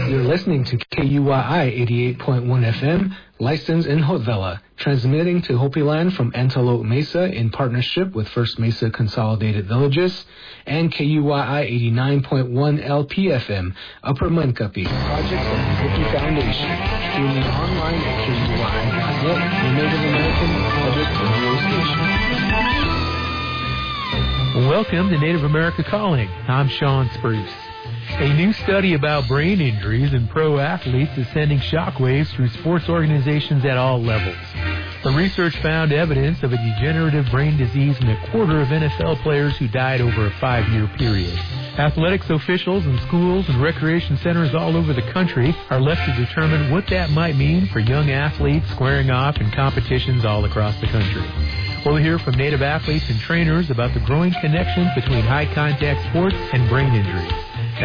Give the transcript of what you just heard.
You're listening to KUYI 88.1 FM, licensed in Haute-Villa, transmitting to Hopi Land from Antelope Mesa in partnership with First Mesa Consolidated Villages, and KUYI 89.1 LPFM, Upper Mankapi, projects of the Hopi Foundation, streaming online at KUYI.net, the Native American Public Radio Station. Welcome to Native America Calling. I'm Sean Spruce. A new study about brain injuries in pro athletes is sending shockwaves through sports organizations at all levels. The research found evidence of a degenerative brain disease in a quarter of NFL players who died over a 5-year period. Athletics officials in schools and recreation centers all over the country are left to determine what that might mean for young athletes squaring off in competitions all across the country. We'll hear from Native athletes and trainers about the growing connection between high-contact sports and brain injuries.